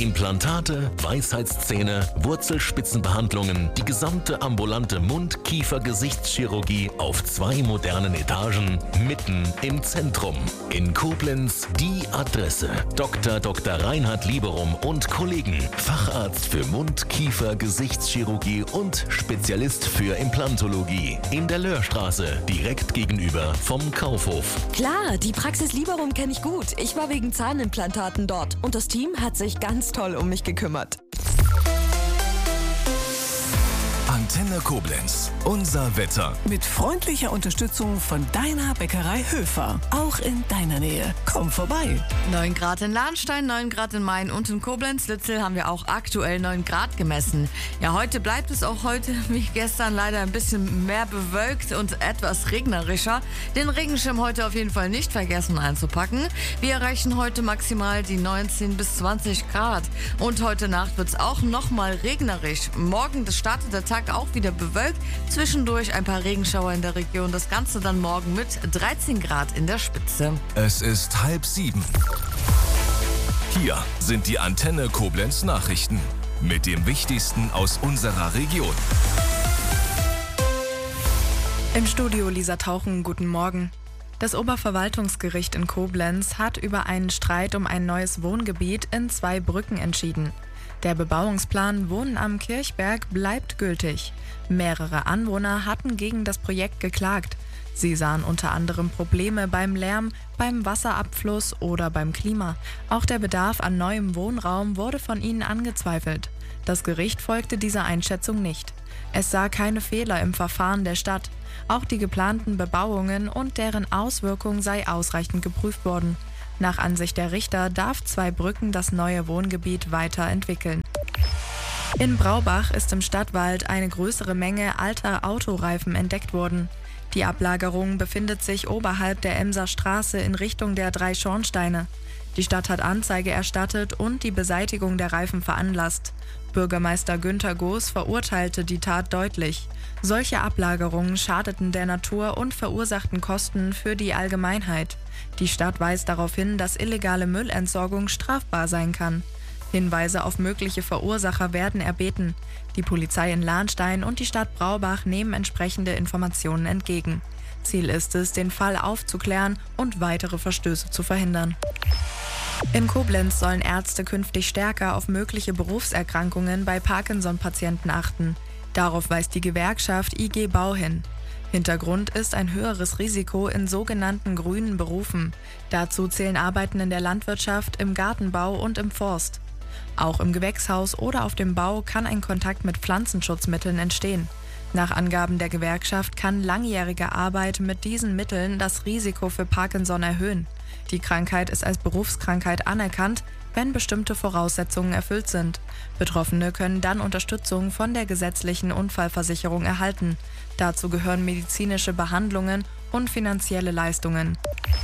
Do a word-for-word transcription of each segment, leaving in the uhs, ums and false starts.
Implantate, Weisheitszähne, Wurzelspitzenbehandlungen, die gesamte ambulante Mund-Kiefer-Gesichtschirurgie auf zwei modernen Etagen, mitten im Zentrum. In Koblenz die Adresse: Doktor Doktor Reinhard Lieberum und Kollegen, Facharzt für Mund-Kiefer-Gesichtschirurgie und Spezialist für Implantologie. In der Löhrstraße, direkt gegenüber vom Kaufhof. Klar, die Praxis Lieberum kenne ich gut. Ich war wegen Zahnimplantaten dort und das Team hat sich ganz toll um mich gekümmert. Antenne Koblenz. Unser Wetter. Mit freundlicher Unterstützung von deiner Bäckerei Höfer. Auch in deiner Nähe. Komm vorbei. neun Grad in Lahnstein, neun Grad in Main und in Koblenz-Litzel haben wir auch aktuell neun Grad gemessen. Ja, heute bleibt es auch heute wie gestern leider ein bisschen mehr bewölkt und etwas regnerischer. Den Regenschirm heute auf jeden Fall nicht vergessen einzupacken. Wir erreichen heute maximal die neunzehn bis zwanzig Grad. Und heute Nacht wird es auch nochmal regnerisch. Morgen startet der Tag auch wieder bewölkt. Zwischendurch ein paar Regenschauer in der Region. Das Ganze dann morgen mit dreizehn Grad in der Spitze. Es ist halb sieben. Hier sind die Antenne Koblenz Nachrichten mit dem Wichtigsten aus unserer Region. Im Studio Lisa Tauchen, guten Morgen. Das Oberverwaltungsgericht in Koblenz hat über einen Streit um ein neues Wohngebiet in Zweibrücken entschieden. Der Bebauungsplan Wohnen am Kirchberg bleibt gültig. Mehrere Anwohner hatten gegen das Projekt geklagt. Sie sahen unter anderem Probleme beim Lärm, beim Wasserabfluss oder beim Klima. Auch der Bedarf an neuem Wohnraum wurde von ihnen angezweifelt. Das Gericht folgte dieser Einschätzung nicht. Es sah keine Fehler im Verfahren der Stadt. Auch die geplanten Bebauungen und deren Auswirkung sei ausreichend geprüft worden. Nach Ansicht der Richter darf Zweibrücken das neue Wohngebiet weiterentwickeln. In Braubach ist im Stadtwald eine größere Menge alter Autoreifen entdeckt worden. Die Ablagerung befindet sich oberhalb der Emser Straße in Richtung der drei Schornsteine. Die Stadt hat Anzeige erstattet und die Beseitigung der Reifen veranlasst. Bürgermeister Günther Goos verurteilte die Tat deutlich. Solche Ablagerungen schadeten der Natur und verursachten Kosten für die Allgemeinheit. Die Stadt weist darauf hin, dass illegale Müllentsorgung strafbar sein kann. Hinweise auf mögliche Verursacher werden erbeten. Die Polizei in Lahnstein und die Stadt Braubach nehmen entsprechende Informationen entgegen. Ziel ist es, den Fall aufzuklären und weitere Verstöße zu verhindern. In Koblenz sollen Ärzte künftig stärker auf mögliche Berufserkrankungen bei Parkinson-Patienten achten. Darauf weist die Gewerkschaft I G Bau hin. Hintergrund ist ein höheres Risiko in sogenannten grünen Berufen. Dazu zählen Arbeiten in der Landwirtschaft, im Gartenbau und im Forst. Auch im Gewächshaus oder auf dem Bau kann ein Kontakt mit Pflanzenschutzmitteln entstehen. Nach Angaben der Gewerkschaft kann langjährige Arbeit mit diesen Mitteln das Risiko für Parkinson erhöhen. Die Krankheit ist als Berufskrankheit anerkannt, wenn bestimmte Voraussetzungen erfüllt sind. Betroffene können dann Unterstützung von der gesetzlichen Unfallversicherung erhalten. Dazu gehören medizinische Behandlungen und finanzielle Leistungen.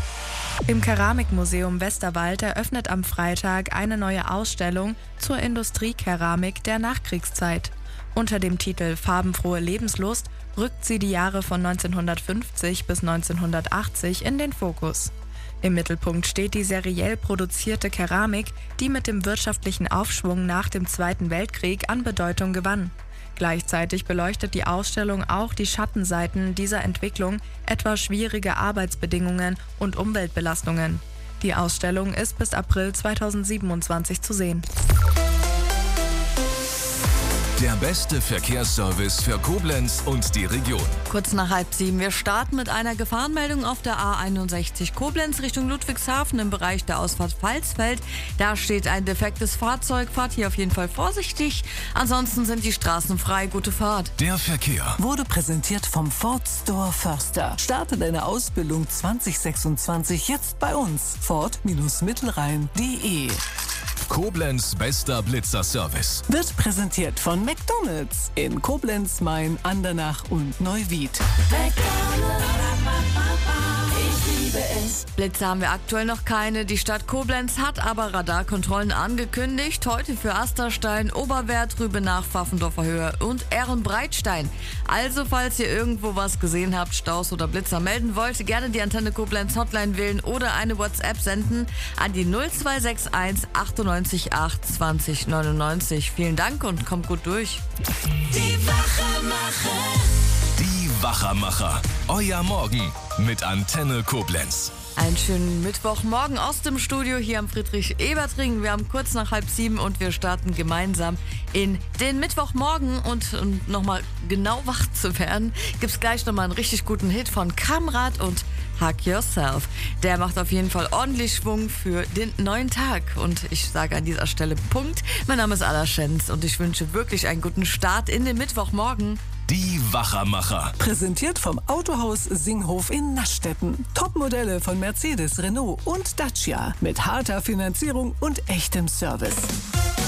Im Keramikmuseum Westerwald eröffnet am Freitag eine neue Ausstellung zur Industriekeramik der Nachkriegszeit. Unter dem Titel Farbenfrohe Lebenslust rückt sie die Jahre von neunzehnhundertfünfzig bis neunzehnhundertachtzig in den Fokus. Im Mittelpunkt steht die seriell produzierte Keramik, die mit dem wirtschaftlichen Aufschwung nach dem Zweiten Weltkrieg an Bedeutung gewann. Gleichzeitig beleuchtet die Ausstellung auch die Schattenseiten dieser Entwicklung, etwa schwierige Arbeitsbedingungen und Umweltbelastungen. Die Ausstellung ist bis April zweitausendsiebenundzwanzig zu sehen. Der beste Verkehrsservice für Koblenz und die Region. Kurz nach halb sieben. Wir starten mit einer Gefahrenmeldung auf der A einundsechzig Koblenz Richtung Ludwigshafen im Bereich der Ausfahrt Pfalzfeld. Da steht ein defektes Fahrzeug. Fahrt hier auf jeden Fall vorsichtig. Ansonsten sind die Straßen frei. Gute Fahrt. Der Verkehr Wurde präsentiert vom Ford Store Förster. Starte deine Ausbildung zwanzig sechsundzwanzig jetzt bei uns. Ford-Mittelrhein punkt de. Koblenz bester Blitzer-Service. Wird präsentiert von McDonald's in Koblenz, Main, Andernach und Neuwied. McDonald's, ich liebe es. Blitze haben wir aktuell noch keine. Die Stadt Koblenz hat aber Radarkontrollen angekündigt. Heute für Asterstein, Oberwert, Rübenach, Pfaffendorfer Höhe und Ehrenbreitstein. Also falls ihr irgendwo was gesehen habt, Staus oder Blitzer melden wollt, gerne die Antenne Koblenz Hotline wählen oder eine WhatsApp senden an die null zwei sechs eins achtundneunzig acht zwanzig neunundneunzig. Vielen Dank und kommt gut durch. Die Wachermacher. Die Wachermacher. Euer Morgen mit Antenne Koblenz. Einen schönen Mittwochmorgen aus dem Studio hier am Friedrich-Ebert-Ring. Wir haben kurz nach halb sieben und wir starten gemeinsam in den Mittwochmorgen. Und um nochmal genau wach zu werden, gibt es gleich nochmal einen richtig guten Hit von Kamrat und Hug Yourself. Der macht auf jeden Fall ordentlich Schwung für den neuen Tag. Und ich sage an dieser Stelle Punkt. Mein Name ist Alla Schenz und ich wünsche wirklich einen guten Start in den Mittwochmorgen. Die Wachermacher. Präsentiert vom Autohaus Singhof in Naschstetten. Topmodelle von Mercedes, Renault und Dacia. Mit harter Finanzierung und echtem Service.